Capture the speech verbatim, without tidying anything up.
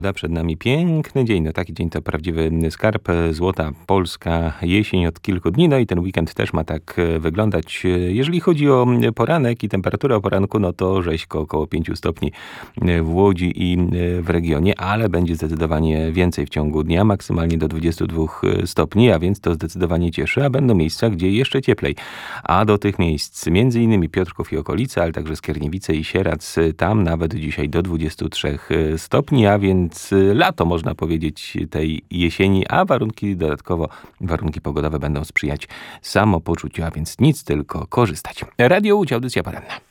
Przed nami piękny dzień, no taki dzień to prawdziwy skarb, złota polska jesień od kilku dni, no i ten weekend też ma tak wyglądać. Jeżeli chodzi o poranek i temperaturę o poranku, no to rzeźko około pięciu stopni w Łodzi i w regionie, ale będzie zdecydowanie więcej w ciągu dnia, maksymalnie do dwudziestu dwóch stopni, a więc to zdecydowanie cieszy, a będą miejsca, gdzie jeszcze cieplej. A do tych miejsc między innymi Piotrków i okolice, ale także Skierniewice i Sieradz, tam nawet dzisiaj do dwudziestu trzech stopni, a więc lato, można powiedzieć, tej jesieni, a warunki dodatkowo, warunki pogodowe będą sprzyjać samopoczuciu, a więc nic, tylko korzystać. Radio Łódź, audycja poranna.